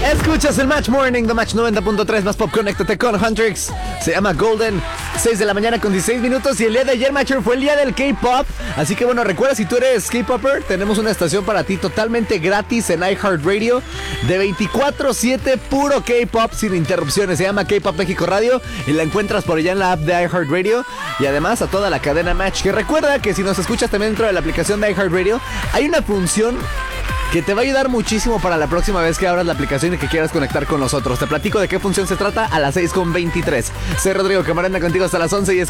Escuchas el Match Morning de Match 90.3 más pop. Conéctate con Huntrix. Se llama Golden. 6 de la mañana con 16 minutos. Y el día de ayer, Matcher, fue el día del K-pop. Así que bueno, recuerda, si tú eres K-popper, tenemos una estación para ti totalmente gratis en iHeartRadio de 24/7, puro K-pop sin interrupciones. Se llama K-Pop México Radio y la encuentras por allá en la app de iHeartRadio. Y además a toda la cadena Match. Que recuerda que si nos escuchas también dentro de la aplicación de iHeartRadio, hay una función que te va a ayudar muchísimo para la próxima vez que abras la aplicación y que quieras conectar con nosotros. Te platico de qué función se trata a las 6:23. Soy Rodrigo Camarena contigo hasta las 11 y